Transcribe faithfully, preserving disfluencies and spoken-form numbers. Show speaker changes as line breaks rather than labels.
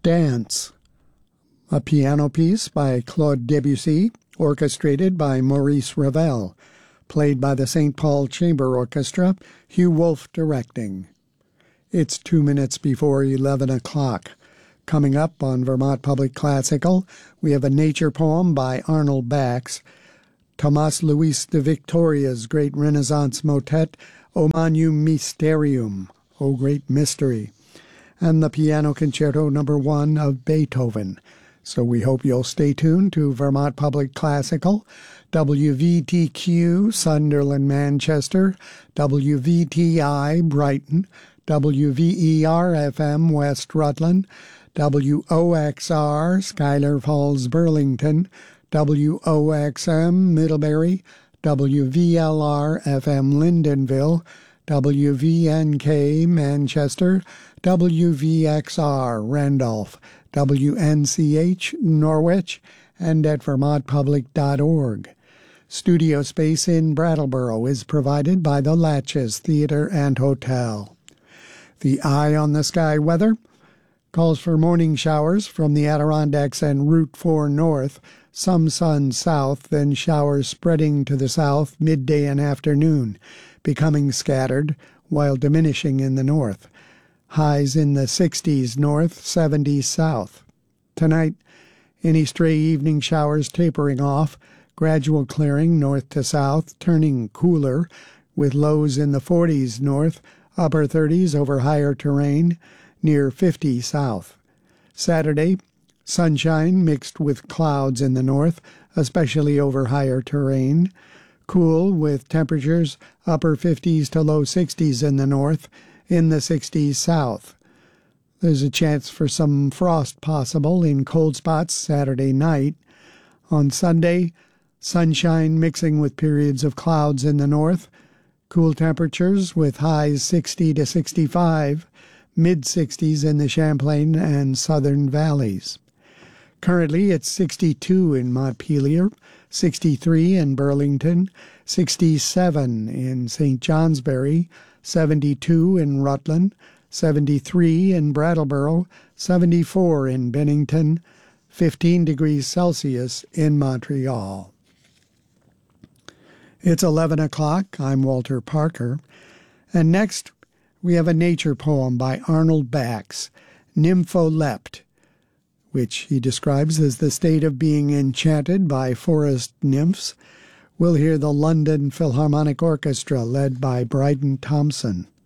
Dance, a piano piece by Claude Debussy, orchestrated by Maurice Ravel, played by the Saint Paul Chamber Orchestra, Hugh Wolf directing. It's two minutes before eleven o'clock. Coming up on Vermont Public Classical, we have a nature poem by Arnold Bax, Tomás Luis de Victoria's great Renaissance motet, O Magnum Mysterium, O Great Mystery, and the Piano Concerto Number One of Beethoven. So we hope you'll stay tuned to Vermont Public Classical, W V T Q Sunderland, Manchester, W V T I Brighton, W V E R F M West Rutland, W O X R Schuyler Falls, Burlington, W O X M Middlebury, W V L R F M Lyndonville, W V N K Manchester, W V X R Randolph, W N C H Norwich, and at vermont public dot org. Studio space in Brattleboro is provided by the Latches Theater and Hotel. The Eye on the Sky weather calls for morning showers from the Adirondacks and Route four north, some sun south, then showers spreading to the south midday and afternoon, becoming scattered while diminishing in the north. Highs in the sixties north, seventies south. Tonight, any stray evening showers tapering off, gradual clearing north to south, turning cooler, with lows in the forties north, upper thirties over higher terrain, near fifty south. Saturday, sunshine mixed with clouds in the north, especially over higher terrain. Cool with temperatures upper fifties to low sixties in the north, in the sixties south. There's a chance for some frost possible in cold spots Saturday night. On Sunday, sunshine mixing with periods of clouds in the north. Cool temperatures with highs sixty to sixty-five, mid-sixties in the Champlain and southern valleys. Currently, it's sixty-two in Montpelier, sixty-three in Burlington, sixty-seven in Saint Johnsbury, seventy-two in Rutland, seventy-three in Brattleboro, seventy-four in Bennington, fifteen degrees Celsius in Montreal. It's eleven o'clock. I'm Walter Parker. And next, we have a nature poem by Arnold Bax, Nympholept, which he describes as the state of being enchanted by forest nymphs. We'll hear the London Philharmonic Orchestra led by Bryden Thompson.